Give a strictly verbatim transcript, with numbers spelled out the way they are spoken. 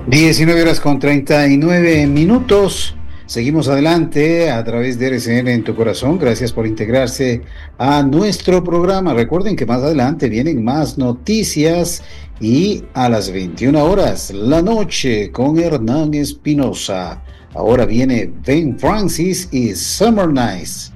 diecinueve horas con treinta y nueve minutos. Seguimos adelante a través de R C N en tu corazón. Gracias por integrarse a nuestro programa. Recuerden que más adelante vienen más noticias y a las veintiuna horas, la noche con Hernán Espinosa. Ahora viene Ben Francis y Summer Nights.